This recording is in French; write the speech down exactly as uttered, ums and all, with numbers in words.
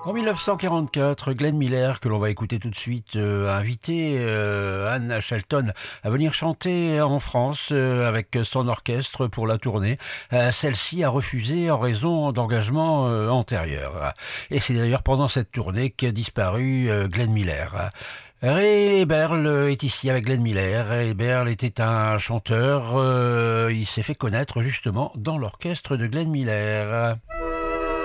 En mille neuf cent quarante-quatre, Glenn Miller, que l'on va écouter tout de suite, euh, a invité euh, Anne Shelton à venir chanter en France euh, avec son orchestre pour la tournée. Euh, celle-ci a refusé en raison d'engagements euh, antérieurs. Et c'est d'ailleurs pendant cette tournée qu'a disparu euh, Glenn Miller. Ray Eberl est ici avec Glenn Miller. Ray Eberl était un chanteur, euh, il s'est fait connaître justement dans l'orchestre de Glenn Miller.